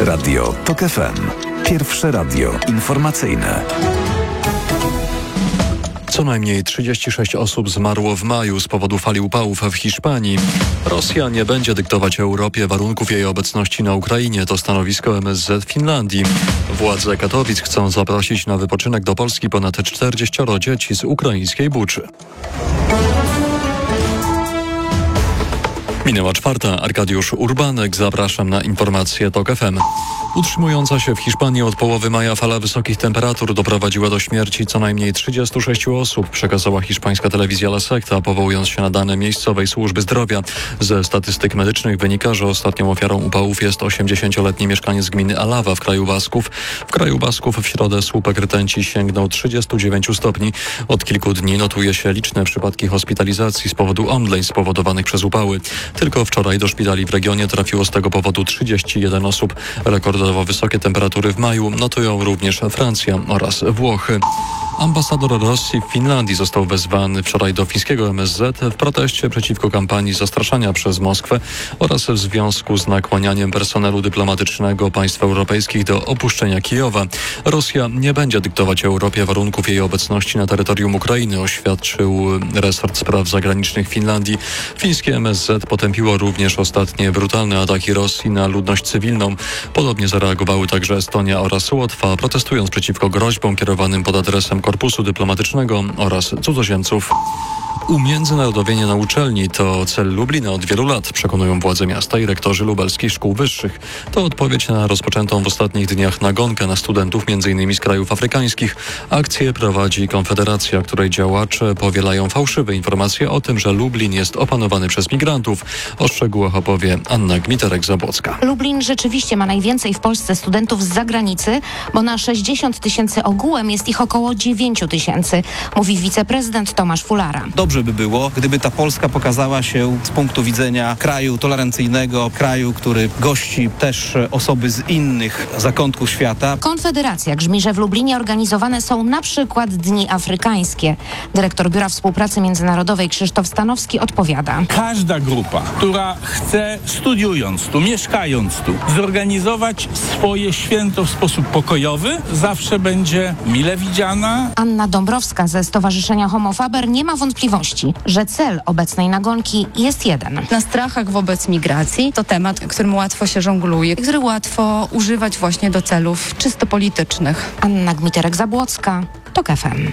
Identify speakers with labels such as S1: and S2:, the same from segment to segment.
S1: Radio TOK FM. Pierwsze radio informacyjne.
S2: Co najmniej 36 osób zmarło w maju z powodu fali upałów w Hiszpanii. Rosja nie będzie dyktować Europie warunków jej obecności na Ukrainie. To stanowisko MSZ Finlandii. Władze Katowic chcą zaprosić na wypoczynek do Polski ponad 40 dzieci z ukraińskiej Buczy. Minęła 4. Arkadiusz Urbanek. Zapraszam na informacje TOK FM. Utrzymująca się w Hiszpanii od połowy maja fala wysokich temperatur doprowadziła do śmierci co najmniej 36 osób, przekazała hiszpańska telewizja La Sexta, powołując się na dane miejscowej służby zdrowia. Ze statystyk medycznych wynika, że ostatnią ofiarą upałów jest 80-letni mieszkaniec gminy Alava w Kraju Basków. W Kraju Basków w środę słupek rtęci sięgnął 39 stopni. Od kilku dni notuje się liczne przypadki hospitalizacji z powodu omdleń spowodowanych przez upały. Tylko wczoraj do szpitali w regionie trafiło z tego powodu 31 osób. Rekordowo wysokie temperatury w maju notują również Francja oraz Włochy. Ambasador Rosji w Finlandii został wezwany wczoraj do fińskiego MSZ w proteście przeciwko kampanii zastraszania przez Moskwę oraz w związku z nakłanianiem personelu dyplomatycznego państw europejskich do opuszczenia Kijowa. Rosja nie będzie dyktować Europie warunków jej obecności na terytorium Ukrainy, oświadczył resort spraw zagranicznych Finlandii. Fińskie MSZ potępiło również ostatnie brutalne ataki Rosji na ludność cywilną. Podobnie zareagowały także Estonia oraz Łotwa, protestując przeciwko groźbom kierowanym pod adresem korpusu dyplomatycznego oraz cudzoziemców. Umiędzynarodowienie na uczelni to cel Lublina od wielu lat, przekonują władze miasta i rektorzy lubelskich szkół wyższych. To odpowiedź na rozpoczętą w ostatnich dniach nagonkę na studentów m.in. z krajów afrykańskich. Akcję prowadzi Konfederacja, której działacze powielają fałszywe informacje o tym, że Lublin jest opanowany przez migrantów. O szczegółach opowie Anna Gmiterek-Zabłocka.
S3: Lublin rzeczywiście ma najwięcej w Polsce studentów z zagranicy, bo na 60 000 ogółem jest ich około 9 000, mówi wiceprezydent Tomasz Fulara.
S4: Dobrze by było, gdyby ta Polska pokazała się z punktu widzenia kraju tolerancyjnego, kraju, który gości też osoby z innych zakątków świata.
S3: Konfederacja grzmi, że w Lublinie organizowane są na przykład Dni Afrykańskie. Dyrektor Biura Współpracy Międzynarodowej Krzysztof Stanowski odpowiada.
S5: Każda grupa, która chce, studiując tu, mieszkając tu, zorganizować swoje święto w sposób pokojowy, zawsze będzie mile widziana.
S3: Anna Dąbrowska ze Stowarzyszenia Homo Faber nie ma wątpliwości, że cel obecnej nagonki jest jeden.
S6: Na strachach wobec migracji to temat, którym łatwo się żongluje, który łatwo używać właśnie do celów czysto politycznych.
S3: Anna Gmiterek-Zabłocka, TOK FM.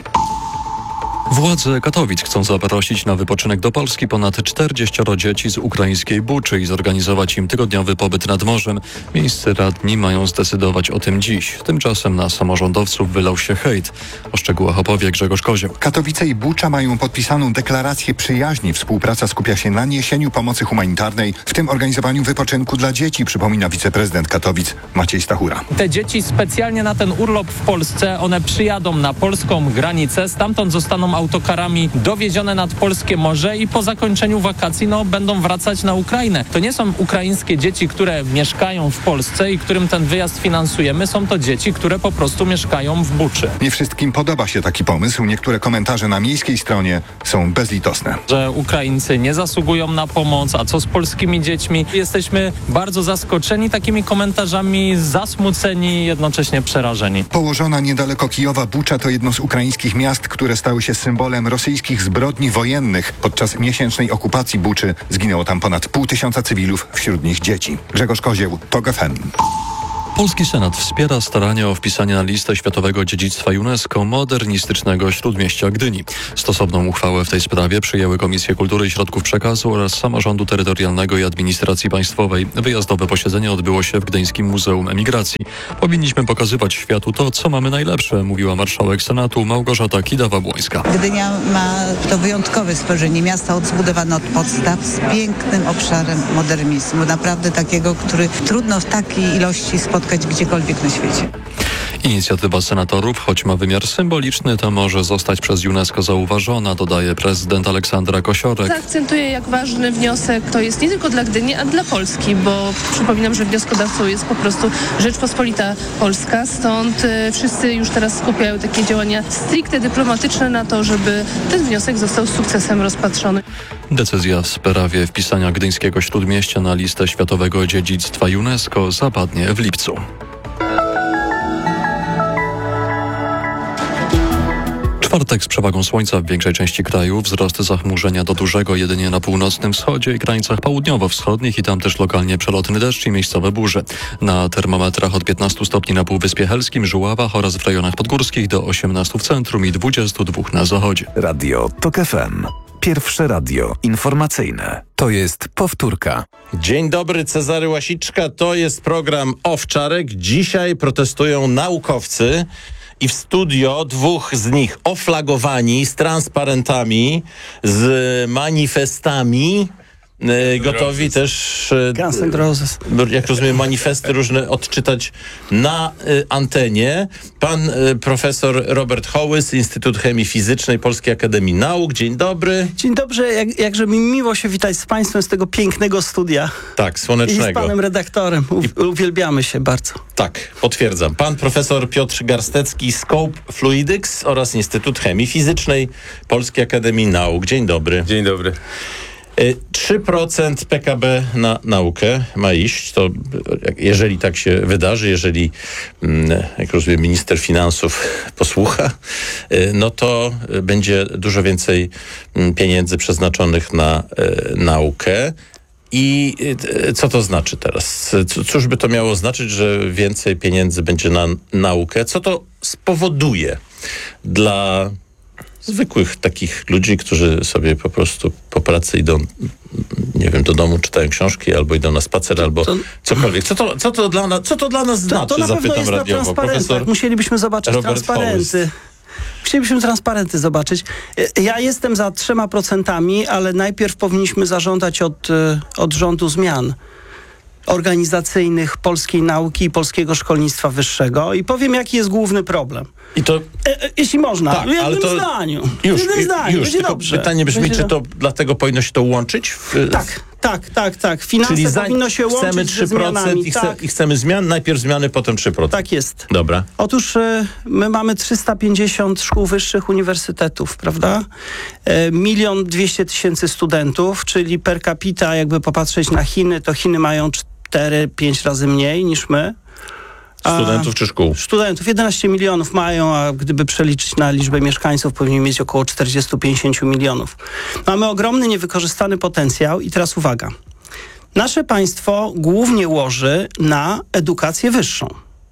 S2: Władze Katowic chcą zaprosić na wypoczynek do Polski ponad 40 dzieci z ukraińskiej Buczy i zorganizować im tygodniowy pobyt nad morzem. Miejsce radni mają zdecydować o tym dziś. Tymczasem na samorządowców wylał się hejt. O szczegółach opowie Grzegorz Kozioł.
S7: Katowice i Bucza mają podpisaną deklarację przyjaźni. Współpraca skupia się na niesieniu pomocy humanitarnej, w tym organizowaniu wypoczynku dla dzieci, przypomina wiceprezydent Katowic Maciej Stachura.
S8: Te dzieci specjalnie na ten urlop w Polsce, one przyjadą na polską granicę, stamtąd zostaną autokarami dowiezione nad polskie morze i po zakończeniu wakacji będą wracać na Ukrainę. To nie są ukraińskie dzieci, które mieszkają w Polsce i którym ten wyjazd finansujemy. Są to dzieci, które po prostu mieszkają w Buczy.
S7: Nie wszystkim podoba się taki pomysł. Niektóre komentarze na miejskiej stronie są bezlitosne.
S8: Że Ukraińcy nie zasługują na pomoc, a co z polskimi dziećmi? Jesteśmy bardzo zaskoczeni takimi komentarzami, zasmuceni, jednocześnie przerażeni.
S7: Położona niedaleko Kijowa Bucza to jedno z ukraińskich miast, które stały się symbolem rosyjskich zbrodni wojennych. Podczas miesięcznej okupacji Buczy zginęło tam ponad 500 cywilów, wśród nich dzieci. Grzegorz Kozieł, TOK FM.
S2: Polski Senat wspiera starania o wpisanie na listę Światowego Dziedzictwa UNESCO modernistycznego Śródmieścia Gdyni. Stosowną uchwałę w tej sprawie przyjęły Komisje Kultury i Środków Przekazu oraz Samorządu Terytorialnego i Administracji Państwowej. Wyjazdowe posiedzenie odbyło się w Gdyńskim Muzeum Emigracji. Powinniśmy pokazywać światu to, co mamy najlepsze, mówiła marszałek Senatu Małgorzata Kidawa-Błońska.
S9: Gdynia ma to wyjątkowe spojrzenie miasta zbudowane od podstaw z pięknym obszarem modernizmu. Naprawdę takiego, który trudno w takiej ilości spotkać gdziekolwiek na świecie.
S2: Inicjatywa senatorów, choć ma wymiar symboliczny, to może zostać przez UNESCO zauważona, dodaje prezydent Aleksandra Kosiorek.
S10: Zaakcentuję, jak ważny wniosek to jest nie tylko dla Gdyni, a dla Polski, bo przypominam, że wnioskodawcą jest po prostu Rzeczpospolita Polska, stąd wszyscy już teraz skupiają takie działania stricte dyplomatyczne na to, żeby ten wniosek został z sukcesem rozpatrzony.
S2: Decyzja w sprawie wpisania gdyńskiego Śródmieścia na listę Światowego Dziedzictwa UNESCO zapadnie w lipcu. Czwartek z przewagą słońca w większej części kraju, wzrost zachmurzenia do dużego jedynie na północnym wschodzie i granicach południowo-wschodnich i tam też lokalnie przelotny deszcz i miejscowe burze. Na termometrach od 15 stopni na Półwyspie Helskim, Żuławach oraz w rejonach podgórskich do 18 w centrum i 22 na zachodzie.
S1: Radio TOK FM. Pierwsze radio informacyjne. To jest powtórka.
S11: Dzień dobry, Cezary Łasiczka. To jest program Owczarek. Dzisiaj protestują naukowcy i w studio dwóch z nich oflagowani z transparentami, z manifestami. Gotowi też,
S12: Guns N' Roses,
S11: jak rozumiem, manifesty różne odczytać na antenie. Pan profesor Robert Hołys, Instytut Chemii Fizycznej Polskiej Akademii Nauk. Dzień dobry.
S12: Dzień dobry, jakże mi miło się witać z Państwem z tego pięknego studia.
S11: Tak, słonecznego.
S12: I z panem redaktorem. Uwielbiamy się bardzo.
S11: Tak, potwierdzam. Pan profesor Piotr Garstecki, Scope Fluidics oraz Instytut Chemii Fizycznej Polskiej Akademii Nauk. Dzień dobry.
S13: Dzień dobry.
S11: 3% PKB na naukę ma iść, to jeżeli tak się wydarzy, jeżeli, jak rozumiem, minister finansów posłucha, no to będzie dużo więcej pieniędzy przeznaczonych na naukę. I co to znaczy teraz? Cóż by to miało znaczyć, że więcej pieniędzy będzie na naukę? Co to spowoduje dla zwykłych takich ludzi, którzy sobie po prostu po pracy idą, nie wiem, do domu, czytają książki, albo idą na spacer, albo cokolwiek. Co to dla nas znaczy?
S12: To na pewno
S11: zapytam
S12: jest na
S11: radiowo.
S12: transparentach. Musielibyśmy zobaczyć
S11: Robert
S12: transparenty.
S11: Hołys.
S12: Musielibyśmy transparenty zobaczyć. Ja jestem za 3%, ale najpierw powinniśmy zażądać od rządu zmian organizacyjnych polskiej nauki i polskiego szkolnictwa wyższego i powiem, jaki jest główny problem.
S11: I to...
S12: Jeśli można,
S11: tak,
S12: w jednym zdaniu.
S11: Już,
S12: będzie
S11: tylko
S12: dobrze.
S11: pytanie brzmi, czy to dlatego powinno się to łączyć?
S12: Tak. Finanse
S11: Czyli
S12: powinno się łączyć ze zmianami.
S11: I chcemy zmian, najpierw zmiany, potem 3%.
S12: Tak jest.
S11: Dobra.
S12: Otóż my mamy 350 szkół wyższych, uniwersytetów, prawda? 1 200 000 studentów, czyli per capita, jakby popatrzeć na Chiny, to Chiny mają 4-5 razy mniej niż my.
S11: Studentów czy szkół?
S12: Studentów. 11 milionów mają, a gdyby przeliczyć na liczbę mieszkańców, powinni mieć około 40-50 milionów. Mamy ogromny niewykorzystany potencjał i teraz uwaga. Nasze państwo głównie łoży na edukację wyższą.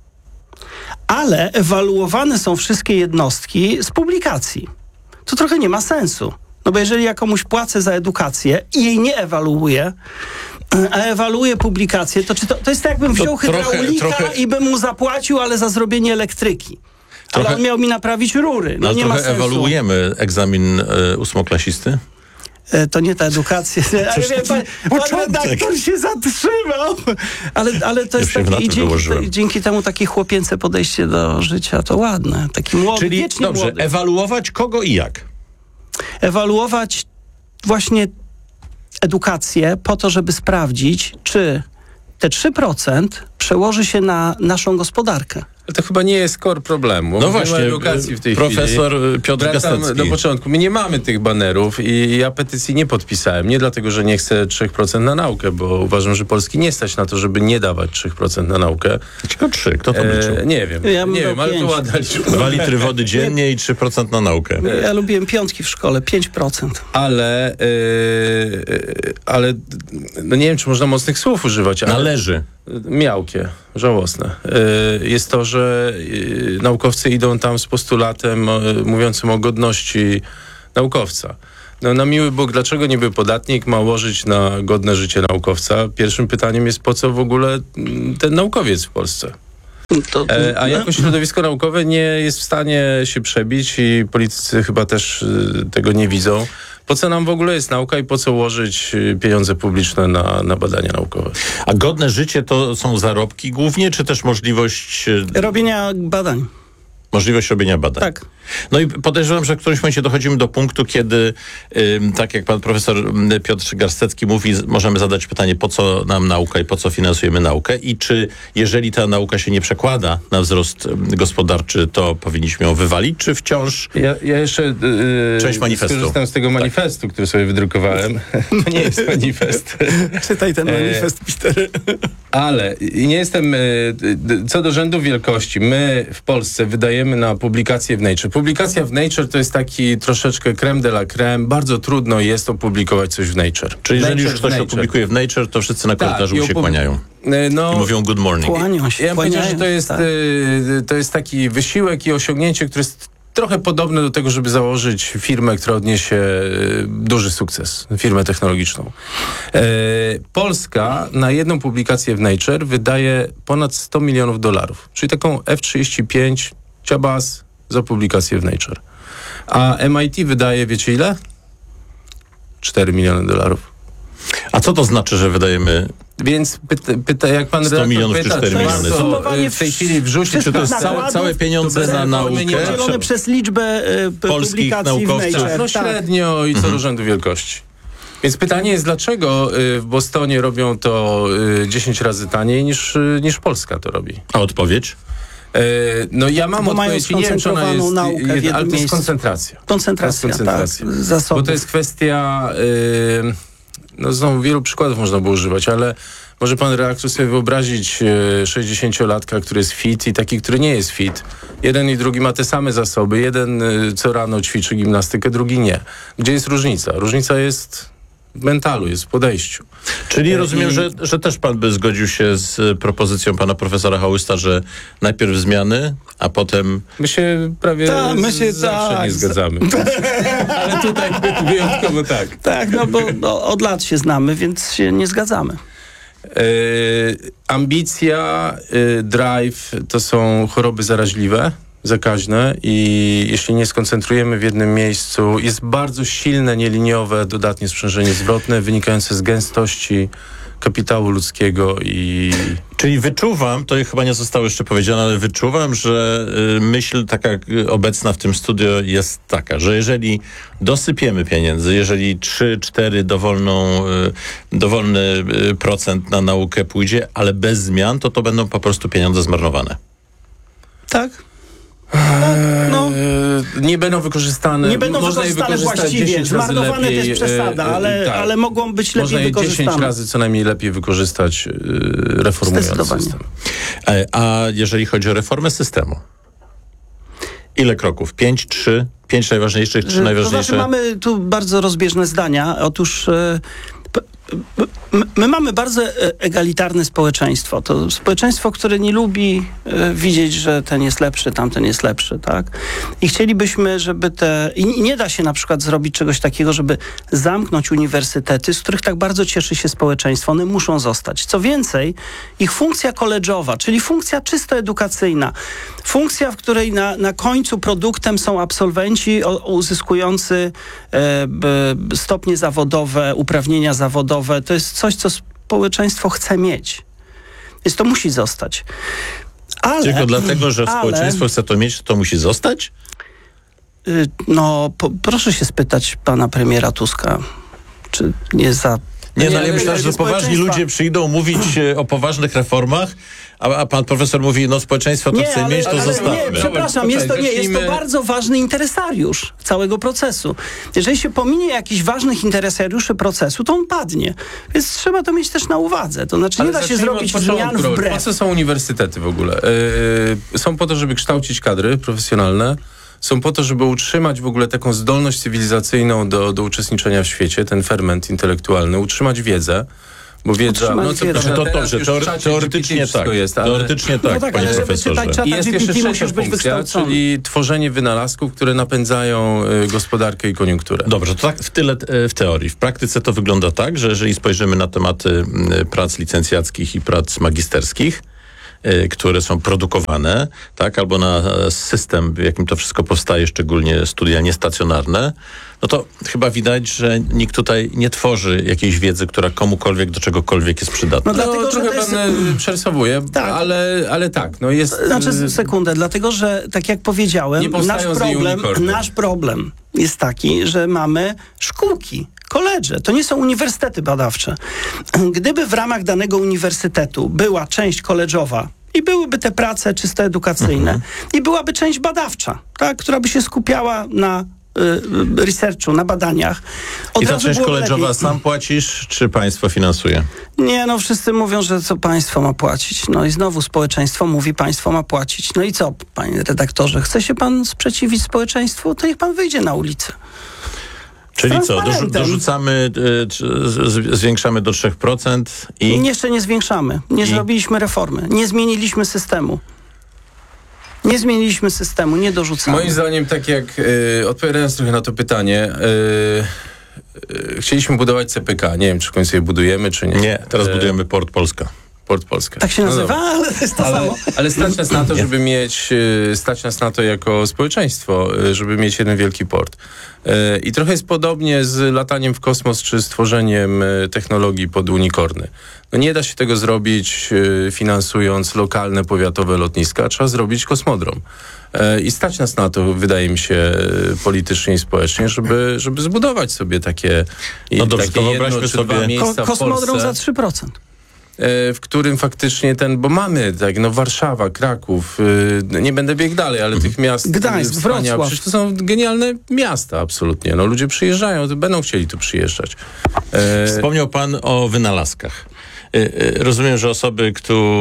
S12: Ale ewaluowane są wszystkie jednostki z publikacji. To trochę nie ma sensu. No bo jeżeli ja komuś płacę za edukację i jej nie ewaluuję, a ewaluuje publikację, to jest tak, jakbym wziął hydraulika i bym mu zapłacił, ale za zrobienie elektryki. Ale on miał mi naprawić rury. No nie ma sensu.
S11: Ewaluujemy egzamin ósmoklasisty?
S12: To nie ta edukacja. Ale pan redaktor się zatrzymał. Ale to jest takie, dzięki temu takie chłopięce podejście do życia, to ładne. Taki młody,
S11: czyli
S12: wiecznie
S11: dobrze,
S12: młody.
S11: ewaluować kogo i jak?
S12: Ewaluować właśnie edukację po to, żeby sprawdzić, czy te 3% przełoży się na naszą gospodarkę.
S13: Ale to chyba nie jest core problemu.
S11: No właśnie,
S13: edukacji w tej
S11: profesor
S13: chwili.
S11: Piotr Garstecki.
S13: Do początku. My nie mamy tych banerów i ja petycji nie podpisałem. Nie dlatego, że nie chcę 3% na naukę, bo uważam, że Polski nie stać na to, żeby nie dawać 3% na naukę.
S11: Tylko 3, kto to liczył?
S13: Nie wiem, ale to ładna liczba.
S11: 2 litry wody dziennie i 3% na naukę.
S12: Ja lubiłem piątki w szkole, 5%.
S13: Ale no nie wiem, czy można mocnych słów używać. Ale
S11: należy.
S13: Miałkie, żałosne. Jest to, że naukowcy idą tam z postulatem mówiącym o godności naukowca. No, na miły Bóg, dlaczego niby podatnik ma łożyć na godne życie naukowca? Pierwszym pytaniem jest, po co w ogóle ten naukowiec w Polsce? A jako środowisko naukowe nie jest w stanie się przebić i politycy chyba też tego nie widzą. po co nam w ogóle jest nauka i po co łożyć pieniądze publiczne na badania naukowe.
S11: A godne życie to są zarobki głównie, czy też możliwość...
S12: Robienia badań.
S11: Możliwość robienia badań.
S12: Tak.
S11: No i podejrzewam, że w którymś momencie dochodzimy do punktu, kiedy, tak jak pan profesor Piotr Garstecki mówi, możemy zadać pytanie, po co nam nauka i po co finansujemy naukę i czy jeżeli ta nauka się nie przekłada na wzrost gospodarczy, to powinniśmy ją wywalić, czy wciąż
S13: Ja jeszcze
S11: część manifestu.
S13: Skorzystam z tego manifestu, który sobie wydrukowałem. To nie jest manifest.
S12: Czytaj ten manifest, Peter.
S13: Ale nie jestem... Co do rzędu wielkości, my w Polsce wydajemy na publikacje w Nature. Publikacja w Nature to jest taki troszeczkę crème de la crème. Bardzo trudno jest opublikować coś w Nature.
S11: Czyli jeżeli już ktoś opublikuje w Nature, to wszyscy na korytarzu się kłaniają. I mówią good morning.
S12: Kłanią się.
S13: Ja bym powiedział, że to jest taki wysiłek i osiągnięcie, które jest trochę podobne do tego, żeby założyć firmę, która odniesie duży sukces, firmę technologiczną. Polska na jedną publikację w Nature wydaje ponad $100 milionów. Czyli taką F-35 ciabas za publikację w Nature. A MIT wydaje, wiecie ile? $4 miliony.
S11: A co to znaczy, że wydajemy...
S13: Więc jak pan
S11: 100 milionów czy 4 miliony.
S13: W tej chwili wrzucić,
S11: czy to jest całe pieniądze na naukę?
S12: Podzielone przez liczbę
S11: polskich naukowców.
S13: No średnio i co do rzędu wielkości. Więc pytanie jest, dlaczego w Bostonie robią to 10 razy taniej niż Polska to robi?
S11: A odpowiedź?
S13: No ja mam odpowiedź, nie wiem, czy ona jest, ale to jest koncentracja.
S12: Koncentracja. Tak,
S13: bo to jest kwestia, no znowu wielu przykładów można było używać, ale może pan redaktor sobie wyobrazić 60-latka, który jest fit i taki, który nie jest fit. Jeden i drugi ma te same zasoby. Jeden co rano ćwiczy gimnastykę, drugi nie. Gdzie jest różnica? Różnica jest w mentalu, jest w podejściu.
S11: Czyli rozumiem, że też pan by zgodził się z propozycją pana profesora Hołysta, że najpierw zmiany, a potem...
S13: My się prawie zawsze nie zgadzamy. Ale tutaj wyjątkowo tak.
S12: Tak, no bo od lat się znamy, więc się nie zgadzamy.
S13: Ambicja, drive to są choroby zaraźliwe, zakaźne i jeśli nie skoncentrujemy w jednym miejscu, jest bardzo silne, nieliniowe, dodatnie sprzężenie zwrotne wynikające z gęstości kapitału ludzkiego i...
S11: Czyli wyczuwam, to chyba nie zostało jeszcze powiedziane, ale wyczuwam, że myśl taka obecna w tym studio jest taka, że jeżeli dosypiemy pieniędzy, jeżeli 3-4 dowolny procent na naukę pójdzie, ale bez zmian, to będą po prostu pieniądze zmarnowane.
S12: Tak.
S13: No. Nie będą wykorzystane.
S12: Nie będą wykorzystane właściwie. Zmarnowane to jest przesada, ale mogą być lepiej wykorzystane.
S13: Można je 10 razy co najmniej lepiej wykorzystać, reformując system.
S11: A jeżeli chodzi o reformę systemu? Ile kroków? 5, 3? 5 najważniejszych, 3 najważniejsze?
S12: To znaczy mamy tu bardzo rozbieżne zdania. Otóż my mamy bardzo egalitarne społeczeństwo. To społeczeństwo, które nie lubi widzieć, że ten jest lepszy, tamten jest lepszy, tak? I chcielibyśmy, żeby i nie da się na przykład zrobić czegoś takiego, żeby zamknąć uniwersytety, z których tak bardzo cieszy się społeczeństwo. One muszą zostać. Co więcej, ich funkcja koledżowa, czyli funkcja czysto edukacyjna, funkcja, w której na końcu produktem są absolwenci uzyskujący stopnie zawodowe, uprawnienia zawodowe. To jest coś, co społeczeństwo chce mieć. Więc to musi zostać.
S11: Tylko dlatego, że społeczeństwo chce to mieć, to musi zostać?
S12: Proszę się spytać pana premiera Tuska, czy nie za...
S11: Nie, ja myślę, że poważni ludzie przyjdą mówić o poważnych reformach, a pan profesor mówi, społeczeństwo to chce mieć, to zostawmy.
S12: Nie, przepraszam, jest to bardzo ważny interesariusz całego procesu. Jeżeli się pominie jakichś ważnych interesariuszy procesu, to on padnie. Więc trzeba to mieć też na uwadze. To znaczy nie da się zrobić zmian wbrew.
S13: Po co są uniwersytety w ogóle? Są po to, żeby kształcić kadry profesjonalne, są po to, żeby utrzymać w ogóle taką zdolność cywilizacyjną do uczestniczenia w świecie, ten ferment intelektualny, utrzymać wiedzę. Bo wiedza,
S11: teoretycznie tak. Teoretycznie tak, panie profesorze.
S13: I jest jeszcze trzecia funkcja, czyli tworzenie wynalazków, które napędzają gospodarkę i koniunkturę.
S11: Dobrze, to tak w teorii. W praktyce to wygląda tak, że jeżeli spojrzymy na tematy prac licencjackich i prac magisterskich, które są produkowane, tak, albo na system, w jakim to wszystko powstaje, szczególnie studia niestacjonarne, no to chyba widać, że nikt tutaj nie tworzy jakiejś wiedzy, która komukolwiek do czegokolwiek jest przydatna.
S12: No dlatego,
S13: trochę pan przerysowuje, tak. Ale tak, no jest...
S12: Znaczy sekundę, dlatego, że tak jak powiedziałem, nasz problem jest taki, że mamy szkółki, koledże, to nie są uniwersytety badawcze. Gdyby w ramach danego uniwersytetu była część koledżowa i byłyby te prace czysto edukacyjne i byłaby część badawcza, tak, która by się skupiała na researchu, na badaniach.
S11: I ta część koledżowa sam płacisz, czy państwo finansuje?
S12: Nie, no wszyscy mówią, że co państwo ma płacić. No i znowu społeczeństwo mówi, państwo ma płacić. No i co, panie redaktorze, chce się pan sprzeciwić społeczeństwu? To niech pan wyjdzie na ulicę.
S11: Czyli co, dorzucamy, zwiększamy do 3% i...
S12: Jeszcze nie zwiększamy. Nie zrobiliśmy reformy. Nie zmieniliśmy systemu. Nie dorzucamy.
S13: Moim zdaniem, tak jak odpowiadając trochę na to pytanie, chcieliśmy budować CPK. Nie wiem, czy w końcu je budujemy, czy nie.
S11: Nie, teraz budujemy Port Polska.
S13: Port Polska.
S12: Tak się nazywa, ale to jest to samo.
S13: Ale stać nas na to, żeby mieć, stać nas na to jako społeczeństwo, żeby mieć jeden wielki port. I trochę jest podobnie z lataniem w kosmos, czy stworzeniem technologii pod unikorny. No nie da się tego zrobić finansując lokalne, powiatowe lotniska. Trzeba zrobić kosmodrom. I stać nas na to, wydaje mi się, politycznie i społecznie, żeby zbudować sobie takie,
S11: no dobrze,
S13: takie jedno czy dwa miejsca w
S12: kosmodrom za 3%.
S13: W którym faktycznie bo mamy, tak, no Warszawa, Kraków, nie będę biegł dalej, ale tych miast...
S12: Gdańsk, Wrocław.
S13: Przecież to są genialne miasta, absolutnie. No ludzie przyjeżdżają, to będą chcieli tu przyjeżdżać.
S11: Wspomniał pan o wynalazkach. Rozumiem, że osoby,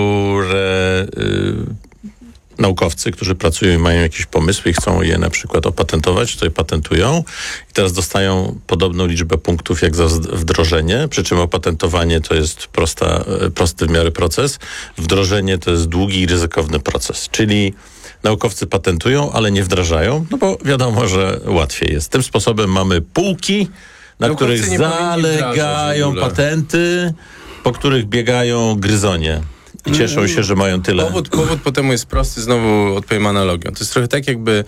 S11: naukowcy, którzy pracują i mają jakieś pomysły i chcą je na przykład opatentować, to je patentują i teraz dostają podobną liczbę punktów jak za wdrożenie, przy czym opatentowanie to jest prosty w miarę proces, wdrożenie to jest długi i ryzykowny proces, czyli naukowcy patentują, ale nie wdrażają, no bo wiadomo, że łatwiej jest. Tym sposobem mamy półki, na których zalegają patenty, po których biegają gryzonie. I cieszą się, że mają tyle.
S13: Powód po temu jest prosty, znowu odpowiem analogią. To jest trochę tak, jakby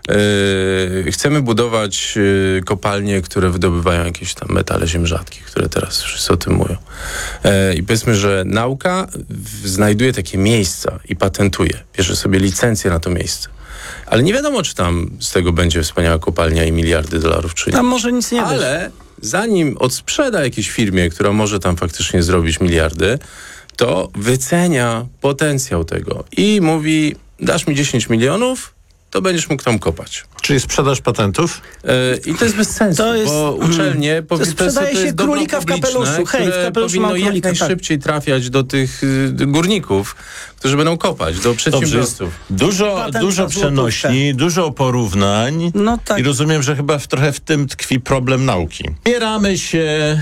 S13: chcemy budować kopalnie, które wydobywają jakieś tam metale ziem rzadkich, które teraz wszyscy o tym mówią. I powiedzmy, że nauka znajduje takie miejsca i patentuje. Bierze sobie licencję na to miejsce. Ale nie wiadomo, czy tam z tego będzie wspaniała kopalnia i miliardy dolarów, czy nie.
S12: Tam może nic nie być.
S13: Ale zanim odsprzeda jakiejś firmie, która może tam faktycznie zrobić miliardy, to wycenia potencjał tego i mówi, dasz mi 10 milionów, to będziesz mógł tam kopać.
S11: Czyli sprzedaż patentów?
S13: I to jest bez sensu, bo uczelnie...
S12: Sprzedaje się królika w kapeluszu. Hej, w kapeluszu
S13: powinno jak najszybciej trafiać do tych górników, którzy będą kopać, do przedsiębiorców.
S11: Dużo przenośni, dużo porównań i rozumiem, że chyba trochę w tym tkwi problem nauki. Bieramy się...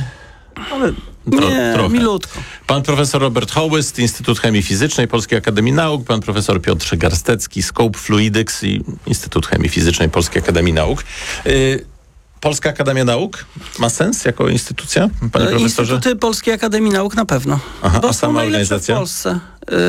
S12: trochę. Milutko.
S11: Pan profesor Robert Hołyst, Instytut Chemii Fizycznej Polskiej Akademii Nauk, pan profesor Piotr Garstecki, Scope Fluidics i Instytut Chemii Fizycznej Polskiej Akademii Nauk. Polska Akademia Nauk ma sens jako instytucja, panie profesorze?
S12: Instytuty Polskiej Akademii Nauk na pewno.
S11: A sama organizacja?
S12: W Polsce.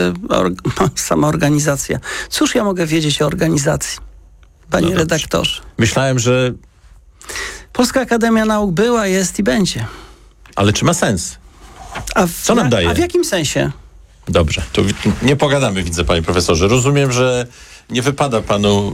S12: Sama organizacja. Cóż ja mogę wiedzieć o organizacji, panie redaktorze?
S11: Myślałem, że...
S12: Polska Akademia Nauk była, jest i będzie.
S11: Ale czy ma sens? Co nam daje?
S12: A w jakim sensie?
S11: Dobrze, to nie pogadamy, widzę, panie profesorze. Rozumiem, że nie wypada panu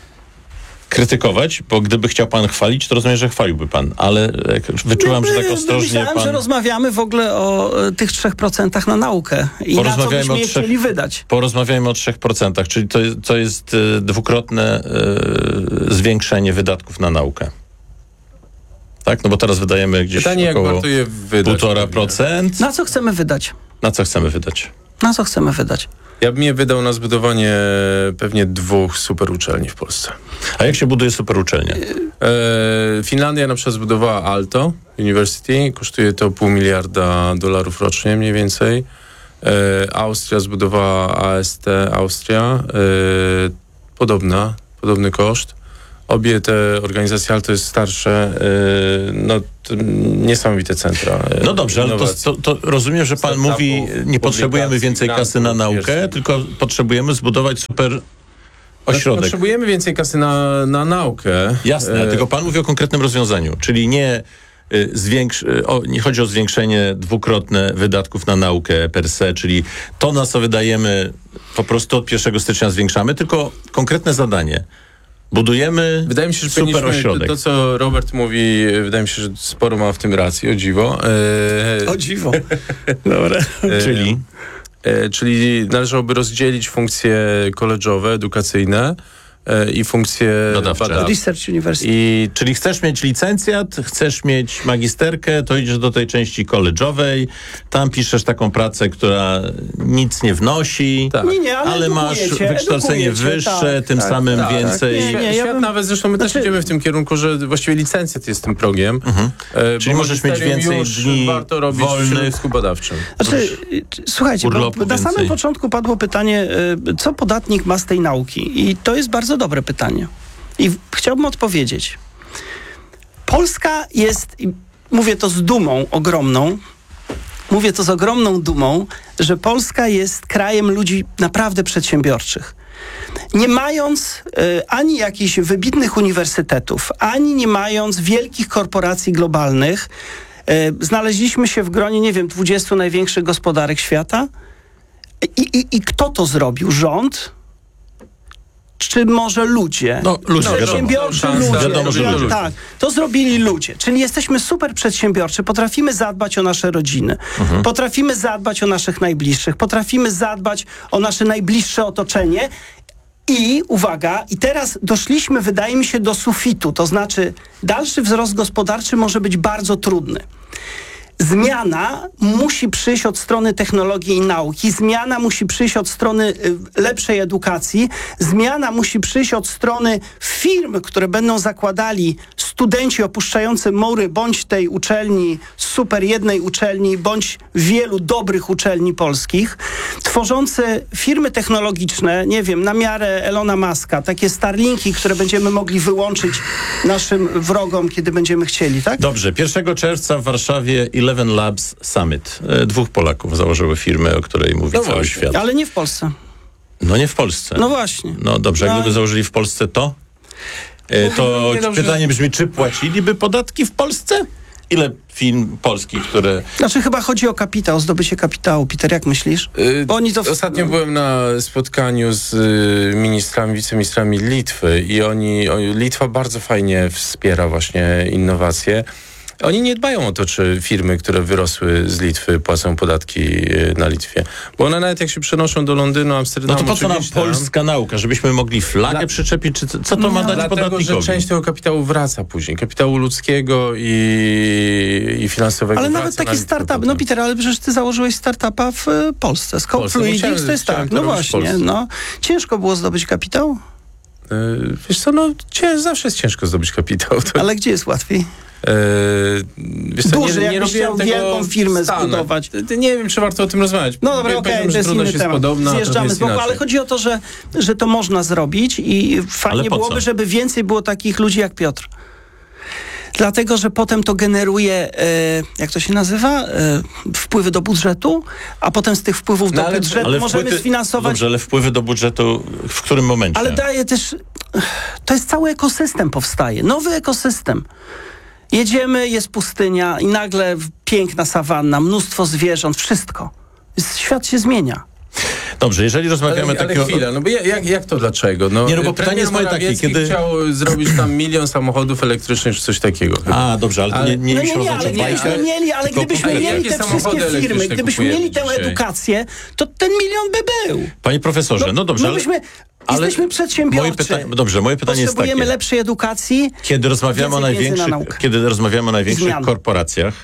S11: krytykować, bo gdyby chciał pan chwalić, to rozumiem, że chwaliłby pan, ale wyczułam, że tak ostrożnie
S12: myślałem,
S11: pan...
S12: że rozmawiamy w ogóle o tych 3% na naukę i na co byśmy je chcieli wydać.
S11: Porozmawiajmy o 3%, czyli to jest dwukrotne zwiększenie wydatków na naukę. Tak? No bo teraz wydajemy gdzieś około 1,5%.
S12: Na co chcemy wydać?
S11: Na co chcemy wydać?
S12: Na co chcemy wydać?
S13: Ja bym je wydał na zbudowanie pewnie 2 super uczelni w Polsce.
S11: A jak się buduje super uczelnię?
S13: Finlandia na przykład zbudowała Aalto University. Kosztuje to $500 miliarda rocznie mniej więcej. Austria zbudowała AST Austria. Podobny koszt. Obie te organizacje, ale to jest starsze, niesamowite centra.
S11: No dobrze, ale to rozumiem, że pan mówi, nie potrzebujemy więcej kasy na naukę, tylko potrzebujemy zbudować super ośrodek.
S13: Potrzebujemy więcej kasy na naukę.
S11: Jasne, tylko pan mówi o konkretnym rozwiązaniu, czyli nie chodzi o zwiększenie dwukrotne wydatków na naukę per se, czyli to, na co wydajemy, po prostu od 1 stycznia zwiększamy, tylko konkretne zadanie. Budujemy
S13: wydaje mi się, że
S11: super ośrodek.
S13: To, co Robert mówi, wydaje mi się, że sporo ma w tym racji, o dziwo.
S12: O dziwo.
S11: Dobra.
S13: Czyli należałoby rozdzielić funkcje koleżowe, edukacyjne i funkcje badawcze.
S12: Research University.
S11: Czyli chcesz mieć licencjat, chcesz mieć magisterkę, to idziesz do tej części college'owej, tam piszesz taką pracę, która nic nie wnosi, ale masz wykształcenie wyższe, tym samym więcej.
S13: Świat nawet, zresztą my też idziemy w tym kierunku, że właściwie licencjat jest tym progiem.
S11: Czyli możesz mieć więcej dni
S13: warto robić w środowisku badawczym.
S12: Słuchajcie, bo na samym początku padło pytanie, co podatnik ma z tej nauki? I to jest bardzo dobre pytanie. I chciałbym odpowiedzieć. Polska jest, i mówię to z dumą ogromną, mówię to z ogromną dumą, że Polska jest krajem ludzi naprawdę przedsiębiorczych. Nie mając ani jakichś wybitnych uniwersytetów, ani nie mając wielkich korporacji globalnych, znaleźliśmy się w gronie, 20 największych gospodarek świata. I kto to zrobił? Rząd? Czy może ludzie?
S11: Ludzie.
S12: Przedsiębiorczy ludzie. Tak, to zrobili ludzie. Czyli jesteśmy super przedsiębiorczy, potrafimy zadbać o nasze rodziny, potrafimy zadbać o naszych najbliższych, potrafimy zadbać o nasze najbliższe otoczenie. I uwaga, i teraz doszliśmy, wydaje mi się, do sufitu, to znaczy dalszy wzrost gospodarczy może być bardzo trudny. Zmiana musi przyjść od strony technologii i nauki, zmiana musi przyjść od strony lepszej edukacji, zmiana musi przyjść od strony firm, które będą zakładali studenci opuszczający mury bądź tej uczelni, super jednej uczelni, bądź wielu dobrych uczelni polskich, tworzące firmy technologiczne, na miarę Elona Muska, takie Starlinki, które będziemy mogli wyłączyć naszym wrogom, kiedy będziemy chcieli, tak?
S11: Dobrze, 1 czerwca w Warszawie Eleven Labs Summit. 2 Polaków założyły firmę, o której mówi cały świat.
S12: Ale nie w Polsce.
S11: No nie w Polsce.
S12: No właśnie.
S11: No dobrze, jak gdyby założyli w Polsce to pytanie brzmi, czy płaciliby podatki w Polsce? Ile firm polskich, które...
S12: chyba chodzi o kapitał, zdobycie kapitału. Peter, jak myślisz? Bo oni to...
S13: Ostatnio byłem na spotkaniu z wiceministrami Litwy i Litwa bardzo fajnie wspiera właśnie innowacje. Oni nie dbają o to, czy firmy, które wyrosły z Litwy, płacą podatki na Litwie. Bo one nawet jak się przenoszą do Londynu, Amsterdamu...
S11: No to po co nam polska nauka? Żebyśmy mogli flagę przyczepić? Czy co to ma dać podatnikowi?
S13: Dlatego, że część tego kapitału wraca później. Kapitału ludzkiego i finansowego.
S12: Ale nawet taki startup... No Peter, ale przecież ty założyłeś startupa w Polsce. Scope Fluidics to jest tak. No właśnie. Ciężko było zdobyć kapitał?
S13: Wiesz co, zawsze jest ciężko zdobyć kapitał.
S12: Ale gdzie jest łatwiej? Duży, nie robiłem tego wielką firmę zbudować.
S13: Nie wiem, czy warto o tym rozmawiać.
S12: No dobra, okej, to jest inny temat. Zjeżdżamy z boku, ale chodzi o to, że to można zrobić i fajnie byłoby, żeby więcej było takich ludzi jak Piotr. Dlatego, że potem to generuje, jak to się nazywa, wpływy do budżetu, a potem z tych wpływów do budżetu możemy sfinansować...
S11: Dobrze, ale wpływy do budżetu w którym momencie?
S12: Ale daje też... To jest cały ekosystem powstaje, nowy ekosystem. Jedziemy, jest pustynia i nagle piękna sawanna, mnóstwo zwierząt, wszystko. Świat się zmienia.
S11: Dobrze, jeżeli rozmawiamy
S13: takiego... Ale chwilę, bo jak to dlaczego?
S11: Bo pytanie jest moje takie, kiedy...
S13: chciał zrobić tam 1 milion samochodów elektrycznych, czy coś takiego.
S11: Dobrze, ale to nie mieliśmy
S12: ale gdybyśmy mieli te wszystkie firmy, gdybyśmy mieli tę edukację, to ten 1 milion by był.
S11: Panie profesorze, dobrze,
S12: jesteśmy przedsiębiorczy.
S11: Moje pytanie jest takie.
S12: Potrzebujemy lepszej edukacji.
S11: Kiedy rozmawiamy o największych korporacjach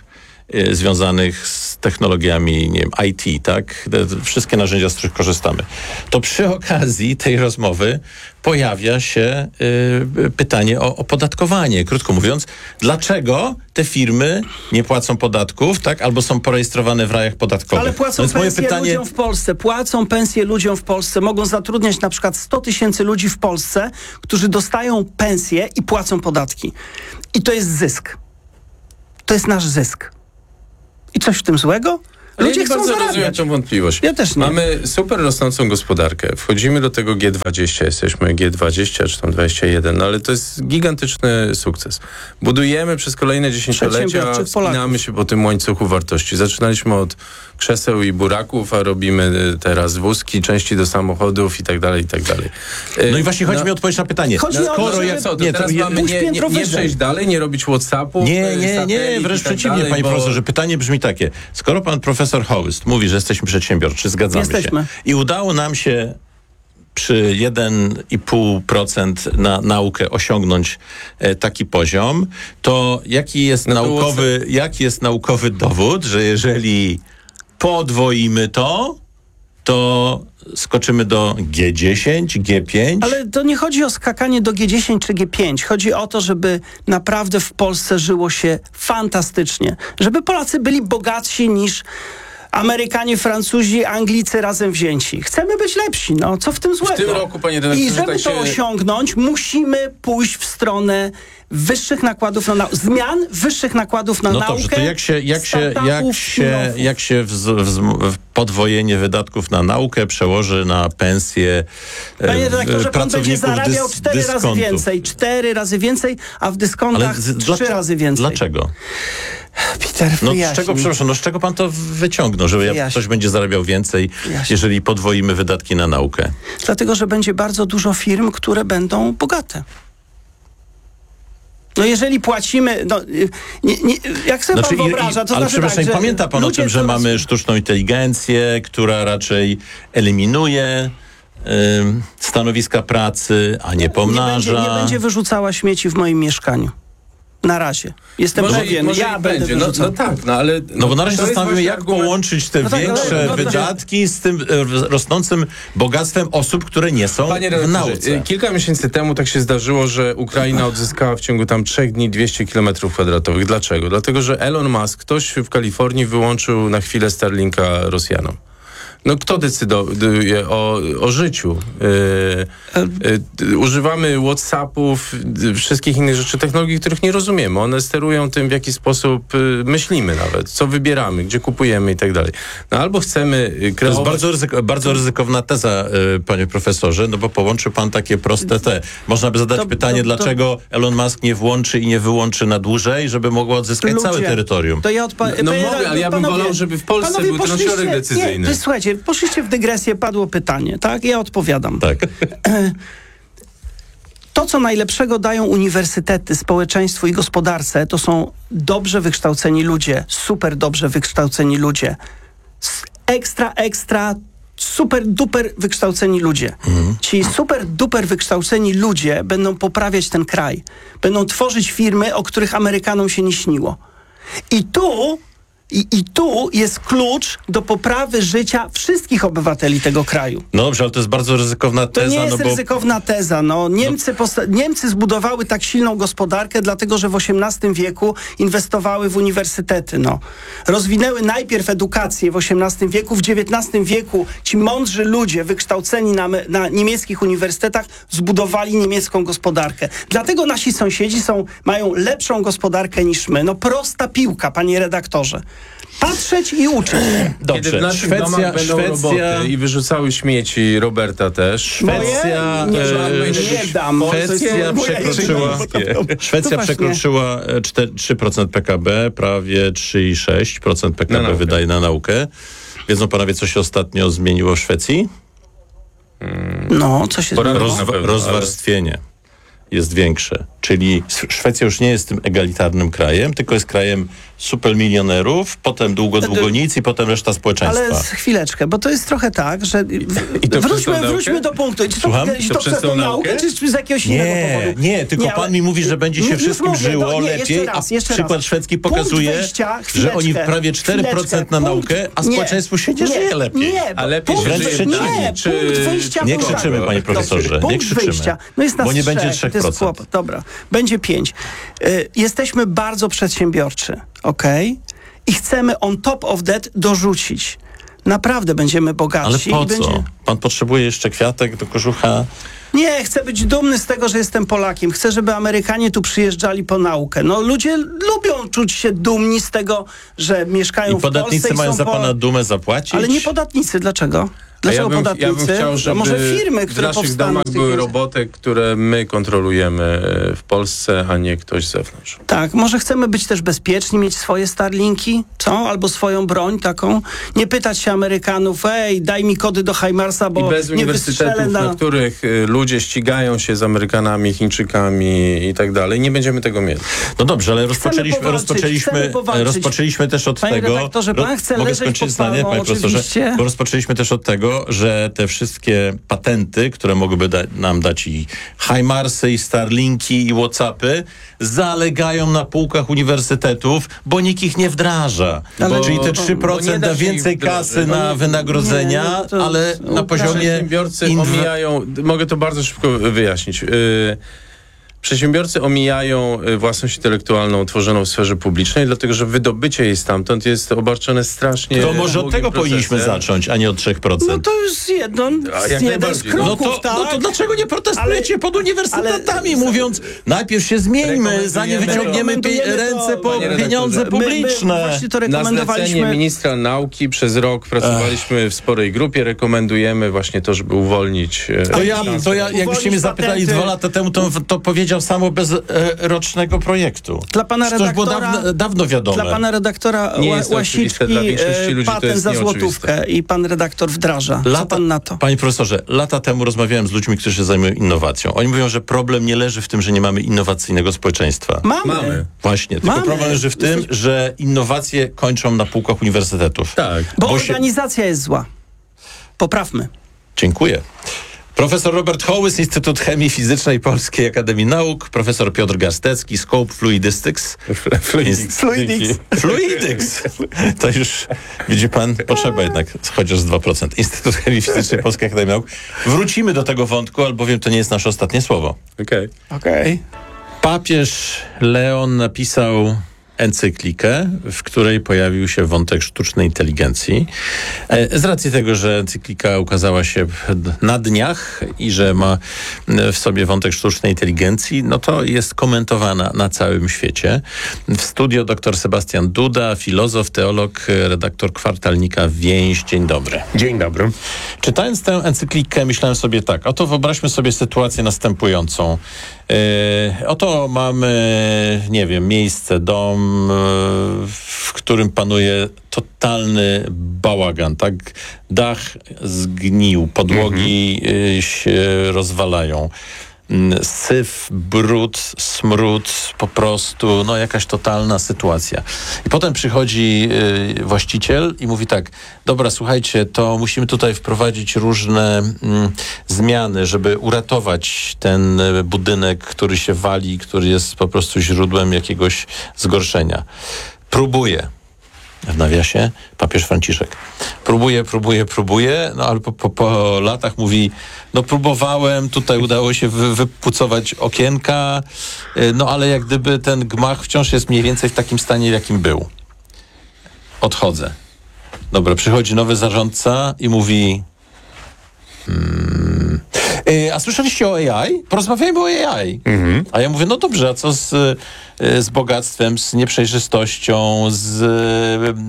S11: związanych z technologiami, nie wiem, IT, tak? Wszystkie narzędzia, z których korzystamy. To przy okazji tej rozmowy pojawia się pytanie o opodatkowanie. Krótko mówiąc, dlaczego te firmy nie płacą podatków, tak? Albo są porejestrowane w rajach podatkowych?
S12: Ale płacą pensje ludziom w Polsce. Płacą pensje ludziom w Polsce. Mogą zatrudniać na przykład 100 000 ludzi w Polsce, którzy dostają pensje i płacą podatki. I to jest zysk. To jest nasz zysk. I coś w tym złego? Ludzie chcą
S13: bardzo
S12: zarabiać.
S13: rozumiem tę wątpliwość.
S12: Ja też nie.
S13: Mamy super rosnącą gospodarkę. Wchodzimy do tego G20, jesteśmy G20 czy tam 21, no ale to jest gigantyczny sukces. Budujemy przez kolejne dziesięciolecia, wspinamy się po tym łańcuchu wartości. Zaczynaliśmy od krzeseł i buraków, a robimy teraz wózki, części do samochodów i tak dalej, i tak dalej.
S11: No i właśnie chodzi mi o odpowiedź na pytanie.
S13: Teraz mamy nie przejść dalej, nie robić WhatsAppów.
S11: Nie, wręcz przeciwnie, panie profesorze. Pytanie brzmi takie. Skoro pan profesor Hołyst mówi, że jesteśmy przedsiębiorczy, zgadzamy się. I udało nam się przy 1,5% na naukę osiągnąć taki poziom, to jaki jest naukowy dowód, że jeżeli podwoimy to skoczymy do G10, G5?
S12: Ale to nie chodzi o skakanie do G10 czy G5. Chodzi o to, żeby naprawdę w Polsce żyło się fantastycznie. Żeby Polacy byli bogatsi niż Amerykanie, Francuzi, Anglicy razem wzięci. Chcemy być lepsi, no co w tym złego?
S13: W tym roku, panie redaktorze,
S12: i żeby to osiągnąć, musimy pójść w stronę wyższych nakładów na zmian wyższych nakładów na naukę.
S11: No dobrze, to jak się podwojenie wydatków na naukę przełoży na pensje
S12: panie redaktorze, pan będzie zarabiał 4 razy więcej, a w dyskontach 3 razy więcej.
S11: Dlaczego?
S12: Peter,
S11: z czego pan to wyciągnął, że ktoś będzie zarabiał więcej, jeżeli podwoimy wydatki na naukę?
S12: Dlatego, że będzie bardzo dużo firm, które będą bogate. No jeżeli płacimy, jak sobie pan wyobraża, to
S11: ale
S12: znaczy tak,
S11: pamięta pan o tym, że mamy sztuczną inteligencję, która raczej eliminuje stanowiska pracy, a nie pomnaża.
S12: Nie będzie wyrzucała śmieci w moim mieszkaniu. Na razie. Jestem pewien, ja będę wyrzucał.
S13: Ale...
S11: bo na razie zastanawiamy, jak połączyć te większe wydatki z tym rosnącym bogactwem osób, które nie są w nauce.
S13: Kilka miesięcy temu tak się zdarzyło, że Ukraina odzyskała w ciągu tam 3 dni 200 km². Dlaczego? Dlatego, że Elon Musk, ktoś w Kalifornii wyłączył na chwilę Starlinka Rosjanom. No kto decyduje o życiu? Używamy WhatsAppów, wszystkich innych rzeczy, technologii, których nie rozumiemy. One sterują tym, w jaki sposób myślimy nawet, co wybieramy, gdzie kupujemy i tak dalej. No albo chcemy kreować...
S11: To jest bardzo ryzykowna teza, panie profesorze, no bo połączy pan takie proste Można by zadać pytanie, dlaczego Elon Musk nie włączy i nie wyłączy na dłużej, żeby mogło odzyskać całe terytorium.
S12: To ja
S13: mogę, ale ja bym wolał, żeby w Polsce był ten ośrodek decyzyjny.
S12: Słuchajcie, poszliście w dygresję, padło pytanie, tak? Ja odpowiadam.
S11: Tak.
S12: To, co najlepszego dają uniwersytety społeczeństwu i gospodarce, to są dobrze wykształceni ludzie, super dobrze wykształceni ludzie, ekstra, super duper wykształceni ludzie. Ci super duper wykształceni ludzie będą poprawiać ten kraj. Będą tworzyć firmy, o których Amerykanom się nie śniło. I tu jest klucz do poprawy życia wszystkich obywateli tego kraju.
S11: No dobrze, ale to jest bardzo ryzykowna teza.
S12: To nie jest ryzykowna teza. Niemcy zbudowały tak silną gospodarkę, dlatego że w XVIII wieku inwestowały w uniwersytety. Rozwinęły najpierw edukację w XVIII wieku, w XIX wieku ci mądrzy ludzie wykształceni na niemieckich uniwersytetach zbudowali niemiecką gospodarkę. Dlatego nasi sąsiedzi mają lepszą gospodarkę niż my. Prosta piłka, panie redaktorze. Patrzeć i uczyć.
S13: Dobrze. Kiedy w naszych domach będą roboty i wyrzucały śmieci, Roberta też.
S11: Szwecja przekroczyła 3% PKB, prawie 3,6% PKB wydaje na naukę. Wiedzą panowie, co się ostatnio zmieniło w Szwecji?
S12: Co się zmieniło?
S11: Rozwarstwienie jest większe. Czyli Szwecja już nie jest tym egalitarnym krajem, tylko jest krajem supermilionerów, potem długo nic i potem reszta społeczeństwa.
S12: Ale chwileczkę, bo to jest trochę tak, że wróćmy do punktu.
S11: Słucham?
S12: To przez tą naukę, czy z jakiegoś innego powodu?
S11: Nie, tylko pan mi mówi, że będzie się wszystkim żyło lepiej, a przykład szwedzki pokazuje, że oni prawie 4% na naukę, a społeczeństwu się nie żyje lepiej.
S12: Nie,
S11: a lepiej nie krzyczymy, panie profesorze, nie krzyczymy, bo nie będzie 3%.
S12: Dobra, będzie 5%. Jesteśmy bardzo przedsiębiorczy, okej? I chcemy on top of that dorzucić. Naprawdę będziemy bogatsi.
S11: Ale po co? Pan potrzebuje jeszcze kwiatek do kożucha?
S12: Nie, chcę być dumny z tego, że jestem Polakiem. Chcę, żeby Amerykanie tu przyjeżdżali po naukę. No ludzie lubią czuć się dumni z tego, że mieszkają w Polsce.
S11: I podatnicy mają za pana dumę zapłacić?
S12: Ale nie podatnicy. Dlaczego? Dlaczego podatnicy?
S13: Ja bym chciał, żeby
S12: może firmy, które
S13: w naszych domach były roboty, które my kontrolujemy w Polsce, a nie ktoś z zewnątrz.
S12: Tak, może chcemy być też bezpieczni, mieć swoje Starlinki, co? Albo swoją broń taką. Nie pytać się Amerykanów, daj mi kody do HIMARS-a, bo
S13: i bez uniwersytetów, na których ludzie ścigają się z Amerykanami, Chińczykami i tak dalej. Nie będziemy tego mieli.
S11: No dobrze, ale rozpoczęliśmy też od
S12: panie
S11: tego...
S12: redaktorze, pan chce
S11: mogę
S12: leżeć
S11: skończyć zdanie, panie profesorze? Bo rozpoczęliśmy też od tego, że te wszystkie patenty, które mogłyby nam dać i HIMARS-y, i Starlinki, i WhatsAppy, zalegają na półkach uniwersytetów, bo nikt ich nie wdraża. Czyli te 3% da więcej kasy na wynagrodzenia, ale na poziomie...
S13: Przedsiębiorcy omijają... Mogę to bardzo szybko wyjaśnić. Przedsiębiorcy omijają własność intelektualną tworzoną w sferze publicznej, dlatego że wydobycie jej stamtąd jest obarczone strasznie...
S11: To może od tego powinniśmy zacząć, a nie od 3%.
S12: No to jest jeden z kroków,
S11: no to dlaczego nie protestujecie pod uniwersytetami, mówiąc, najpierw się zmieńmy, zanim wyciągniemy ręce po pieniądze publiczne.
S13: Na zlecenie ministra nauki przez rok pracowaliśmy w sporej grupie, rekomendujemy właśnie to, żeby uwolnić...
S11: To ja jakbyście mnie zapytali 2 lata temu, to powiedział samo bez rocznego projektu.
S12: Dla pana redaktora,
S11: to było dawno wiadome.
S12: Dla pana redaktora Łasiczki patent za złotówkę i pan redaktor wdraża. Co pan na to?
S11: Panie profesorze, lata temu rozmawiałem z ludźmi, którzy się zajmują innowacją. Oni mówią, że problem nie leży w tym, że nie mamy innowacyjnego społeczeństwa.
S12: Mamy.
S11: Właśnie. Tylko problem leży w tym, że innowacje kończą na półkach uniwersytetów.
S13: Tak.
S12: Bo organizacja jest zła. Poprawmy.
S11: Dziękuję. Profesor Robert Hołys, Instytut Chemii Fizycznej Polskiej Akademii Nauk, profesor Piotr Gastecki, Scope Fluidistics. Fluidics. To już, widzi pan, potrzeba jednak chociaż z 2%. Instytut Chemii Fizycznej Polskiej Akademii Nauk. Wrócimy do tego wątku, albowiem to nie jest nasze ostatnie słowo.
S12: Okej.
S11: Papież Leon napisał encyklikę, w której pojawił się wątek sztucznej inteligencji. Z racji tego, że encyklika ukazała się na dniach i że ma w sobie wątek sztucznej inteligencji, no to jest komentowana na całym świecie. W studio dr Sebastian Duda, filozof, teolog, redaktor kwartalnika Więź. Dzień dobry.
S14: Dzień dobry.
S11: Czytając tę encyklikę, myślałem sobie tak, oto wyobraźmy sobie sytuację następującą. Oto mamy, nie wiem, miejsce, dom, w którym panuje totalny bałagan, tak? Dach zgnił, podłogi się rozwalają. Syf, brud, smród, po prostu, no jakaś totalna sytuacja. I potem przychodzi właściciel i mówi tak, dobra, słuchajcie, to musimy tutaj wprowadzić różne zmiany, żeby uratować ten budynek, który się wali, który jest po prostu źródłem jakiegoś zgorszenia. Próbuje. W nawiasie papież Franciszek. Próbuje, no ale po latach mówi, no próbowałem, tutaj udało się wypucować okienka, no ale jak gdyby ten gmach wciąż jest mniej więcej w takim stanie, w jakim był. Odchodzę. Dobra, przychodzi nowy zarządca i mówi... A słyszeliście o AI? Porozmawiajmy o AI. A ja mówię, no dobrze, a co z bogactwem, z nieprzejrzystością, z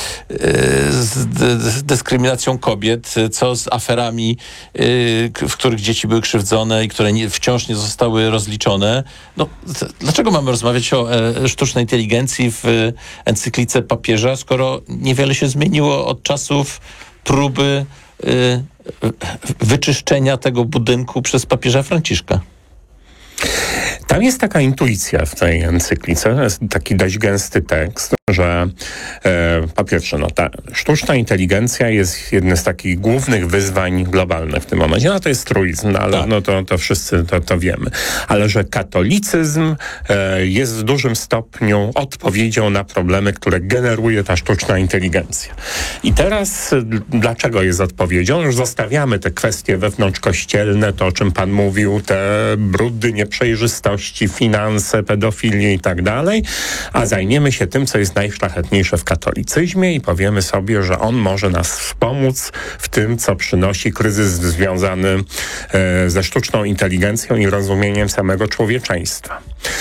S11: dyskryminacją kobiet, co z aferami, w których dzieci były krzywdzone i które wciąż nie zostały rozliczone? No, dlaczego mamy rozmawiać o sztucznej inteligencji w encyklice papieża, skoro niewiele się zmieniło od czasów próby wyczyszczenia tego budynku przez papieża Franciszka?
S14: Tam jest taka intuicja w tej encyklice, jest taki dość gęsty tekst. że po pierwsze, ta sztuczna inteligencja jest jednym z takich głównych wyzwań globalnych w tym momencie. To jest truizm, ale to wszyscy to wiemy. Ale że katolicyzm jest w dużym stopniu odpowiedzią na problemy, które generuje ta sztuczna inteligencja. I teraz dlaczego jest odpowiedzią? Już zostawiamy te kwestie wewnątrzkościelne, to o czym pan mówił, te brudy, nieprzejrzystości, finanse, pedofilię i tak dalej, a zajmiemy się tym, co jest najszlachetniejsze w katolicyzmie i powiemy sobie, że on może nas wspomóc w tym, co przynosi kryzys związany ze sztuczną inteligencją i rozumieniem samego człowieczeństwa.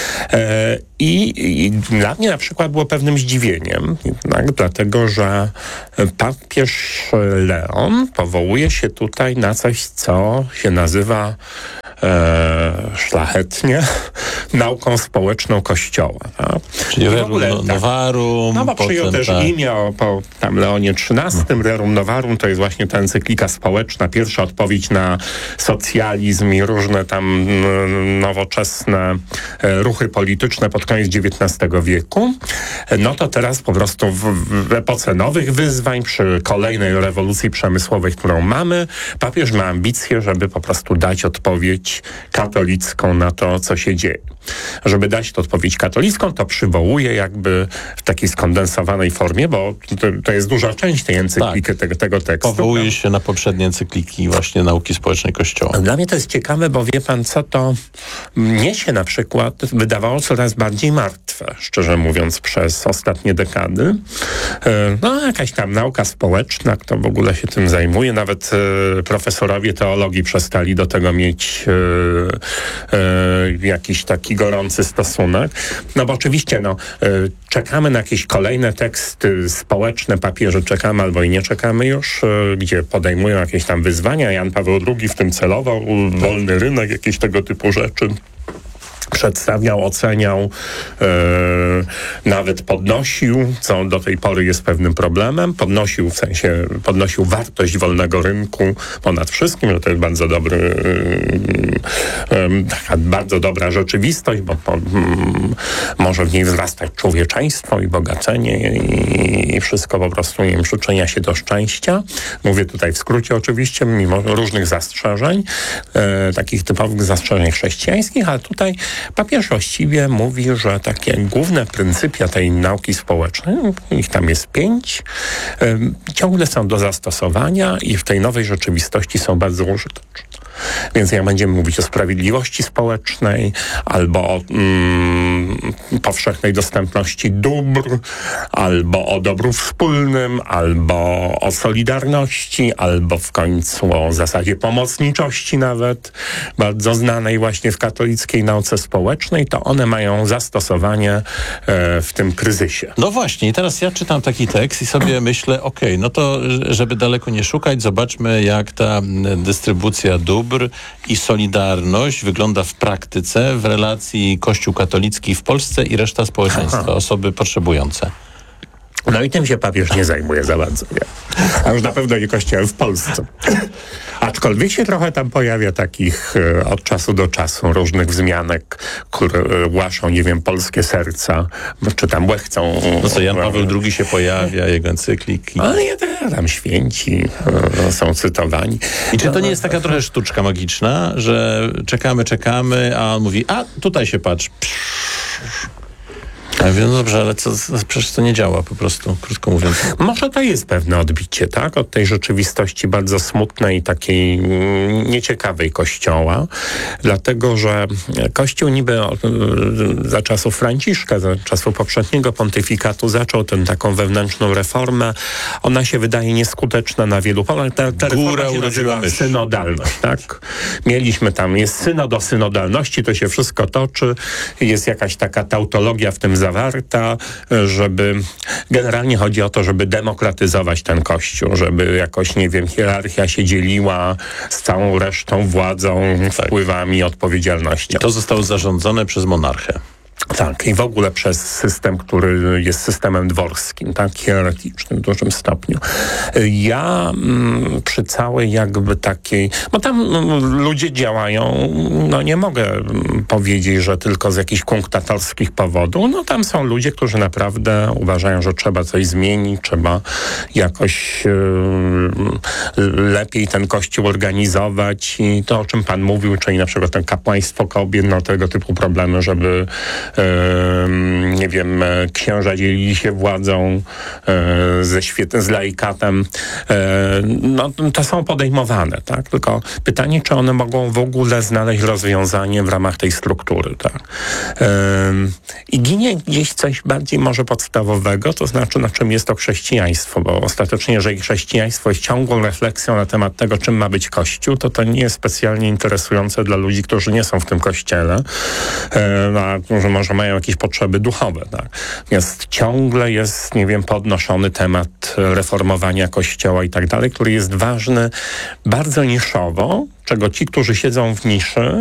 S14: I dla mnie na przykład było pewnym zdziwieniem, dlatego że papież Leon powołuje się tutaj na coś, co się nazywa szlachetnie nauką społeczną Kościoła. Tak?
S11: Czyli Rerum Novarum.
S14: Bo przyjął też imię po Leonie XIII. Rerum Novarum to jest właśnie ta encyklika społeczna, pierwsza odpowiedź na socjalizm i różne tam nowoczesne ruchy polityczne pod koniec XIX wieku. To teraz po prostu w epoce nowych wyzwań, przy kolejnej rewolucji przemysłowej, którą mamy, papież ma ambicje, żeby po prostu dać odpowiedź katolicką na to, co się dzieje. Żeby dać tę odpowiedź katolicką, to przywołuje jakby w takiej skondensowanej formie, bo to jest duża część tej encykliki, tego tekstu.
S11: Powołuje się na poprzednie encykliki właśnie nauki społecznej Kościoła.
S14: Dla mnie to jest ciekawe, bo wie pan co, to mnie się na przykład wydawało coraz bardziej martwe, szczerze mówiąc, przez ostatnie dekady. Jakaś tam nauka społeczna, kto w ogóle się tym zajmuje, nawet profesorowie teologii przestali do tego mieć jakiś taki gorący stosunek. Bo oczywiście czekamy na jakieś kolejne teksty społeczne papieży, czekamy albo i nie czekamy już, gdzie podejmują jakieś tam wyzwania. Jan Paweł II w tym celował, wolny rynek, jakieś tego typu rzeczy przedstawiał, oceniał, nawet podnosił, co do tej pory jest pewnym problemem. Podnosił wartość wolnego rynku ponad wszystkim, że to jest bardzo dobry, taka bardzo dobra rzeczywistość, bo może w niej wzrastać człowieczeństwo i bogacenie i wszystko po prostu przyczynia się do szczęścia. Mówię tutaj w skrócie oczywiście, mimo różnych zastrzeżeń, takich typowych zastrzeżeń chrześcijańskich, ale tutaj papież właściwie mówi, że takie główne pryncypia tej nauki społecznej, ich tam jest 5, ciągle są do zastosowania i w tej nowej rzeczywistości są bardzo użyteczne. Więc jak będziemy mówić o sprawiedliwości społecznej, albo o powszechnej dostępności dóbr, albo o dobru wspólnym, albo o solidarności, albo w końcu o zasadzie pomocniczości nawet, bardzo znanej właśnie w katolickiej nauce społecznej, to one mają zastosowanie w tym kryzysie.
S11: No właśnie, i teraz ja czytam taki tekst i sobie myślę, to żeby daleko nie szukać, zobaczmy jak ta dystrybucja dóbr i solidarność wygląda w praktyce w relacji Kościół katolicki w Polsce i reszta społeczeństwa, osoby potrzebujące.
S14: I tym się papież nie zajmuje za bardzo. Nie? A już na pewno nie Kościołem w Polsce. Aczkolwiek się trochę tam pojawia takich od czasu do czasu różnych wzmianek, które głaszą, polskie serca, czy tam łechcą.
S11: Jan Paweł II się pojawia, jego encykliki.
S14: Ale tam święci są cytowani.
S11: I czy to nie jest taka trochę sztuczka magiczna, że czekamy, a on mówi, tutaj się patrz. Ja wiem, dobrze, ale przecież to nie działa po prostu, krótko mówiąc.
S14: Może to jest pewne odbicie, tak? Od tej rzeczywistości bardzo smutnej, takiej nieciekawej Kościoła. Dlatego, że Kościół niby za czasów Franciszka, za czasów poprzedniego pontyfikatu zaczął taką wewnętrzną reformę. Ona się wydaje nieskuteczna na wielu polach. Ta reforma się nazywa synodalność, tak? Mieliśmy tam, jest synod o synodalności, to się wszystko toczy. Jest jakaś taka tautologia w tym zawarta, żeby generalnie chodzi o to, żeby demokratyzować ten Kościół, żeby jakoś, hierarchia się dzieliła z całą resztą władzą, wpływami, odpowiedzialnością.
S11: I to zostało zarządzone przez monarchę.
S14: Tak, i w ogóle przez system, który jest systemem dworskim, tak, hierarchicznym w dużym stopniu. Ja przy całej jakby takiej, bo tam ludzie działają, no nie mogę powiedzieć, że tylko z jakichś kunktatorskich powodów, no tam są ludzie, którzy naprawdę uważają, że trzeba coś zmienić, trzeba jakoś lepiej ten kościół organizować i to, o czym pan mówił, czyli na przykład ten kapłaństwo kobiet, no tego typu problemy, żeby nie wiem, księża dzielili się władzą z laikatem. No, to są podejmowane, tak? Tylko pytanie, czy one mogą w ogóle znaleźć rozwiązanie w ramach tej struktury, tak? I ginie gdzieś coś bardziej może podstawowego, to znaczy, na czym jest to chrześcijaństwo, bo ostatecznie, jeżeli chrześcijaństwo jest ciągłą refleksją na temat tego, czym ma być Kościół, to nie jest specjalnie interesujące dla ludzi, którzy nie są w tym kościele, a którzy może mają jakieś potrzeby duchowe. Tak? Natomiast ciągle jest, nie wiem, podnoszony temat reformowania Kościoła i tak dalej, który jest ważny bardzo niszowo, czego ci, którzy siedzą w niszy,